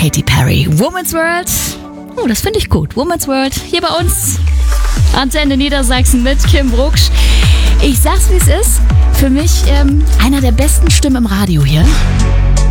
Katy Perry. Woman's World. Oh, das finde ich gut. Woman's World hier bei uns. Antenne Niedersachsen mit Kim Brucksch. Ich sag's, wie es ist. Für mich einer der besten Stimmen im Radio hier.